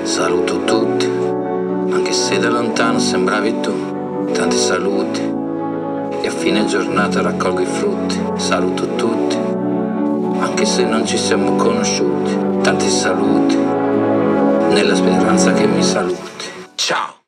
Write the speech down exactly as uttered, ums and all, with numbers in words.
Saluto tutti, anche se da lontano sembravi tu. Tanti saluti, e a fine giornata raccolgo i frutti. Saluto tutti, anche se non ci siamo conosciuti. Tanti saluti, nella speranza che mi saluti. Ciao!